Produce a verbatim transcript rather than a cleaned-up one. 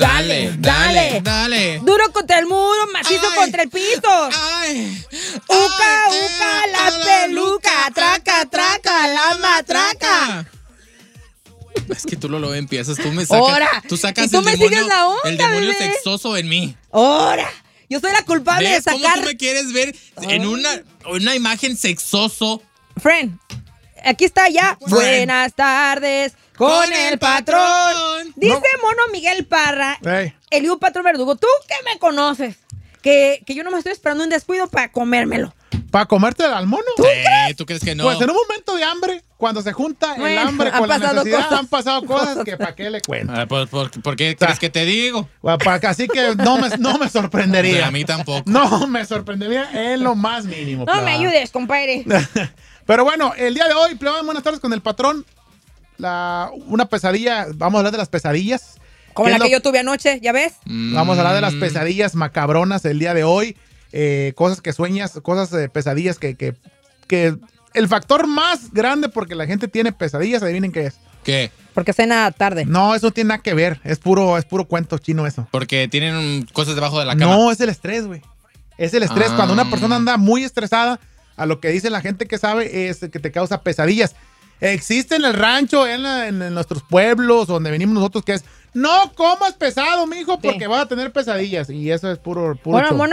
dale, dale, dale. Duro contra el muro, macizo Ay. contra el piso. Ay. Uca, Ay, uca, eh, la eh, peluca, traca, traca, la matraca. Es que tú lo, lo empiezas, tú me sacas. Ahora. Tú sacas Y tú el me demonio, sigues la onda, el demonio bebé. sexoso en mí. Ahora. Yo soy la culpable de ¿Ves cómo sacar. tú me quieres ver en una, una imagen sexoso? Friend, aquí está ya. Friend. Buenas tardes con, Con el el patrón. patrón. Dice No. Mono Miguel Parra, Ey. el Iu Patrón Verdugo, tú que me conoces, que, que yo no me estoy esperando un descuido para comérmelo. ¿Para comerte al mono? Eh, ¿Tú crees que no? Pues en un momento de hambre, cuando se junta el Bueno, hambre han con la pasado necesidad, cosas. han pasado cosas que para qué le cuento. Ah, ¿por, por, por qué crees que te digo? Bueno, pa- Así que no me, no me sorprendería. A mí tampoco. No me sorprendería en lo más mínimo. No me plebada. ayudes, compadre. Pero bueno, el día de hoy, plebada, buenas tardes con el patrón. La, una pesadilla, vamos a hablar de las pesadillas. Como ¿Qué la es que lo- yo tuve anoche, ¿ya ves? Vamos a hablar de las Mm. pesadillas macabronas el día de hoy. Eh, cosas que sueñas, cosas eh, pesadillas que, que, que el factor más grande porque la gente tiene pesadillas, adivinen qué es. ¿Qué? Porque cena tarde. No, eso no tiene nada que ver. Es puro, es puro cuento chino eso. Porque tienen cosas debajo de la cama. No, es el estrés, güey. Es el estrés. Ah. Cuando una persona anda muy estresada, a lo que dice la gente que sabe es que te causa pesadillas. Existe en el rancho, en, la- en- en nuestros pueblos, donde venimos nosotros, que es no comas pesado, mijo, porque Sí. vas a tener pesadillas. Y eso es puro, puro Bueno, show. Mono